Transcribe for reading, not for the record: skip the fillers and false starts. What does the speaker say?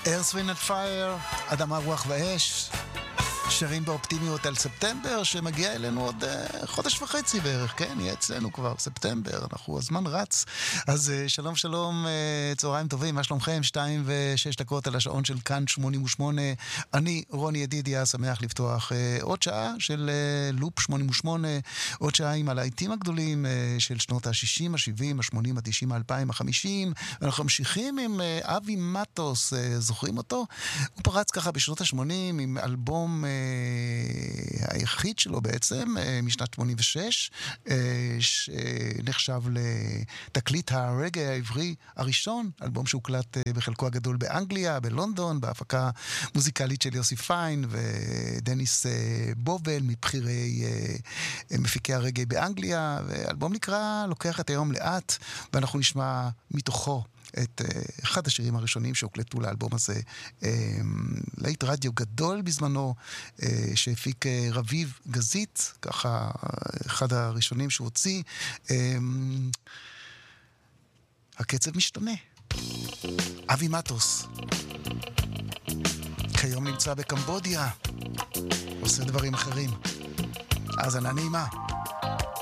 Earth, Wind and Fire, אדמה, רוח ואש, שרים באופטימיות על ספטמבר, שמגיע אלינו עוד חודש וחצי בערך, כן? יהיה אצלנו כבר ספטמבר, הזמן רץ. אז שלום שלום, צהריים טובים, מה שלומכם? 2:06 על השעון של כאן 88. אני רוני ידידיה, שמח לפתוח עוד שעה של לופ 88, עוד שעה עם הלהיטים הגדולים של שנות ה-60, ה-70, ה-80, ה-90, ה-2000, ה-50. אנחנו ממשיכים עם אבי מטוס, זוכרים אותו? הוא פרץ ככה בשנות ה-80 עם אלבום היחיד שלו בעצם, משנת 86, שנחשב לתקליט הרגע העברי הראשון, אלבום שהוקלט בחלקו הגדול באנגליה, בלונדון, בהפקה מוזיקלית של יוסי פיין ודניס בובל, מבחירי מפיקי הרגע באנגליה, ואלבום נקרא לוקח את היום לאט, ואנחנו נשמע מתוכו את אחד השירים הראשונים שהוקלטו לאלבום הזה, להיט רדיו גדול בזמנו, שהפיק רביב גזית, ככה אחד הראשונים שהוא הוציא. הקצב משתנה. אבי מטוס כיום נמצא בקמבודיה, עושה דברים אחרים. אז ענה נעימה.